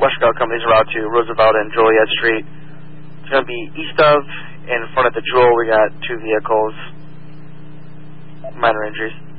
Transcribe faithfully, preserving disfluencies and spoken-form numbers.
Western Auto Company's route to Roosevelt and Joliet Street. It's going to be east of, in front of the Jewel, we got two vehicles, minor injuries.